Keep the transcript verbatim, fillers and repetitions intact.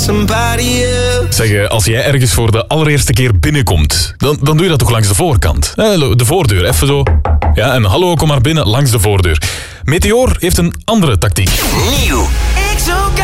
somebody else. Zeg, als jij ergens voor de allereerste keer binnenkomt, dan, dan doe je dat toch langs de voorkant? De voordeur, even zo. Ja, en hallo, kom maar binnen langs de voordeur. Meteor heeft een andere tactiek. Nieuw.